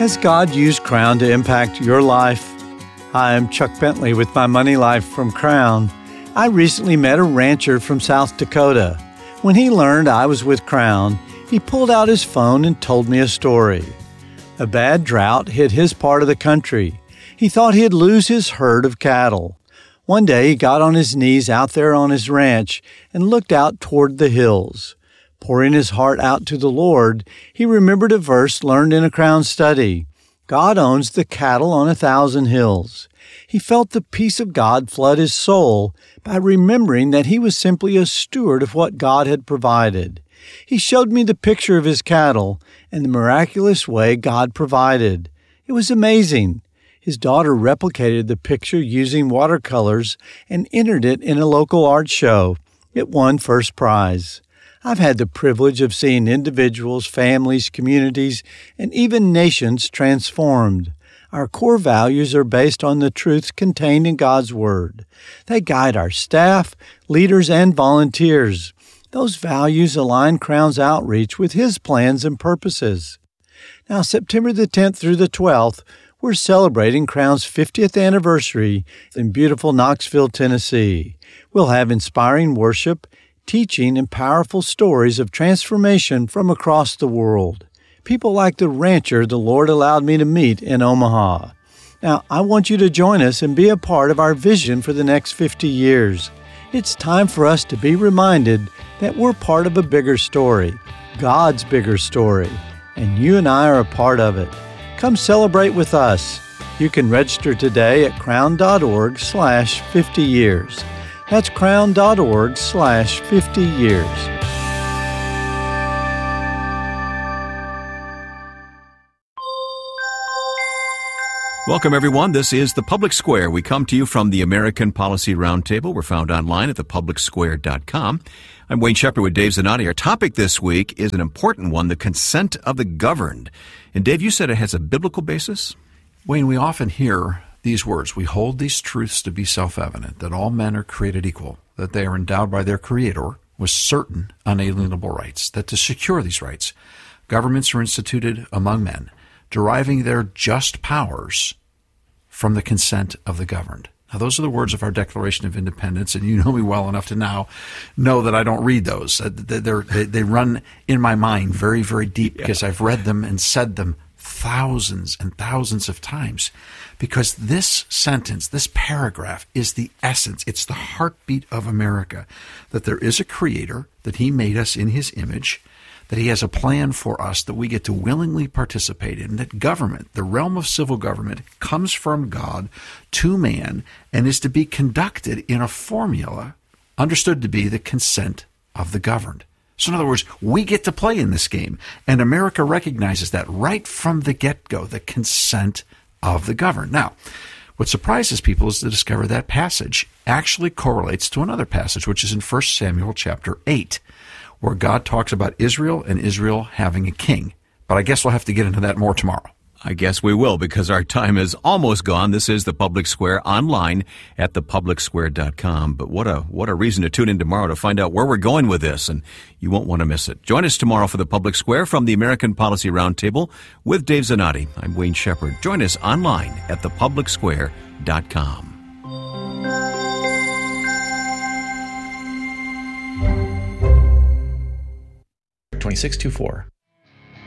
Has God used Crown to impact your life? Hi, I'm Chuck Bentley with My Money Life from Crown. I recently met a rancher from South Dakota. When he learned I was with Crown, he pulled out his phone and told me a story. A bad drought hit his part of the country. He thought he'd lose his herd of cattle. One day he got on his knees out there on his ranch and looked out toward the hills. Pouring his heart out to the Lord, he remembered a verse learned in a Crown study. God owns the cattle on 1,000 hills. He felt the peace of God flood his soul by remembering that he was simply a steward of what God had provided. He showed me the picture of his cattle and the miraculous way God provided. It was amazing. His daughter replicated the picture using watercolors and entered it in a local art show. It won first prize. I've had the privilege of seeing individuals, families, communities, and even nations transformed. Our core values are based on the truths contained in God's Word. They guide our staff, leaders, and volunteers. Those values align Crown's outreach with His plans and purposes. Now, September the 10th through the 12th, we're celebrating Crown's 50th anniversary in beautiful Knoxville, Tennessee. We'll have inspiring worship, teaching, and powerful stories of transformation from across the world. People like the rancher the Lord allowed me to meet in Omaha. Now, I want you to join us and be a part of our vision for the next 50 years. It's time for us to be reminded that we're part of a bigger story, God's bigger story, and you and I are a part of it. Come celebrate with us. You can register today at crown.org/50 years. That's crown.org/50 years. Welcome, everyone. This is The Public Square. We come to you from the American Policy Roundtable. We're found online at thepublicsquare.com. I'm Wayne Shepherd with Dave Zanotti. Our topic this week is an important one, the consent of the governed. And Dave, you said it has a biblical basis? Wayne, we often hear these words. We hold these truths to be self-evident, that all men are created equal, that they are endowed by their Creator with certain unalienable rights, that to secure these rights, governments are instituted among men, deriving their just powers from the consent of the governed. Now, those are the words of our Declaration of Independence, and you know me well enough to now know that I don't read those. They run in my mind very, very deep because I've read them and said them thousands and thousands of times. Because this sentence, this paragraph is the essence. It's the heartbeat of America, that there is a Creator, that He made us in His image, that He has a plan for us that we get to willingly participate in, that government, the realm of civil government, comes from God to man and is to be conducted in a formula understood to be the consent of the governed. So in other words, we get to play in this game, and America recognizes that right from the get-go, the consent of the governed. Now, what surprises people is to discover that passage actually correlates to another passage, which is in 1 Samuel chapter 8. Where God talks about Israel and Israel having a king. But I guess we'll have to get into that more tomorrow. I guess we will, because our time is almost gone. This is The Public Square online at thepublicsquare.com. But what a reason to tune in tomorrow to find out where we're going with this, and you won't want to miss it. Join us tomorrow for The Public Square from the American Policy Roundtable with Dave Zanotti. I'm Wayne Shepherd. Join us online at thepublicsquare.com. 2624.